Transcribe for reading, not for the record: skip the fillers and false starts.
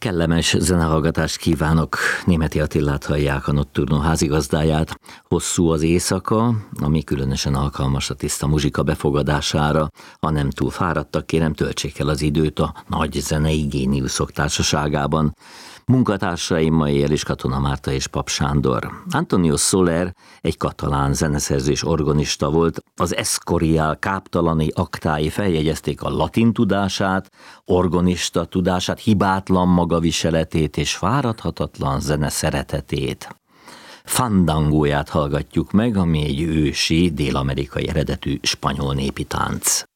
Kellemes zenehallgatást kívánok! Németi Attilát hallják, a Nocturno házigazdáját. Hosszú az éjszaka, ami különösen alkalmas a tiszta muzsika befogadására. Ha nem túl fáradtak, kérem, töltsék el az időt a nagy zenei géniuszok társaságában. Munkatársaim is Katona Márta és Pap Sándor. Antonio Soler egy katalán zeneszerző és organista volt. Az Escorial káptalani aktái feljegyezték a latin tudását, organista tudását, hibátlan magaviseletét és fáradhatatlan zene szeretetét. Fandangóját hallgatjuk meg, ami egy ősi, dél-amerikai eredetű spanyol népi tánc.